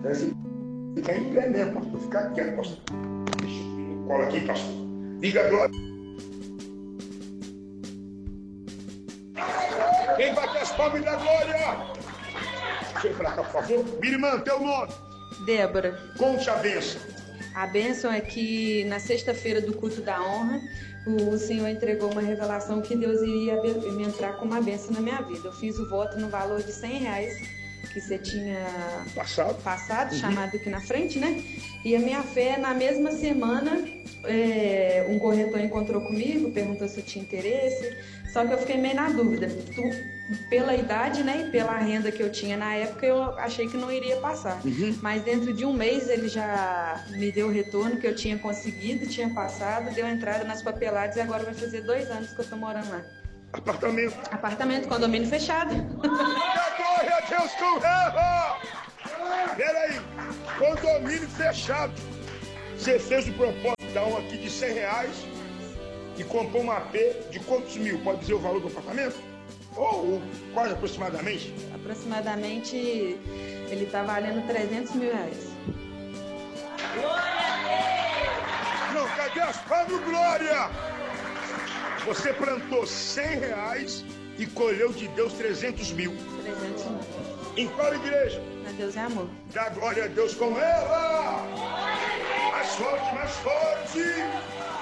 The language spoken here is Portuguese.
Ficar em pé mesmo, pastor. Ficar quieto, pastor. Deixa eu cola aqui, pastor. Diga glória. Quem vai ter as palmas da glória? Deixa eu ir pra cá, por favor. Minha irmã, teu nome? Débora. Conte a bênção. A bênção é que na sexta-feira do culto da honra, o Senhor entregou uma revelação que Deus iria me entrar com uma bênção na minha vida. Eu fiz o voto no valor de R$100 que você tinha passado, chamado aqui na frente, né? E a minha fé, na mesma semana, um corretor encontrou comigo, perguntou se eu tinha interesse, só que eu fiquei meio na dúvida. Pela idade, né, e pela renda que eu tinha na época, eu achei que não iria passar. Mas dentro de um mês ele já me deu o retorno que eu tinha conseguido, tinha passado, deu entrada nas papeladas e agora vai fazer 2 anos que eu tô morando lá. Apartamento. Apartamento, condomínio fechado. Glória a Deus com ela! Peraí, condomínio fechado. Você fez o propósito da um aqui de R$100 e comprou um AP de quantos mil? Pode dizer o valor do apartamento? Ou quase aproximadamente? Aproximadamente, ele tá valendo R$300 mil. Glória a Deus! Não, cadê as palmas, glória? Você plantou R$100 e colheu de Deus 300 mil. 300 mil. Em qual igreja? Na Deus é amor. Dá glória a Deus com ela! Mais forte, mais forte!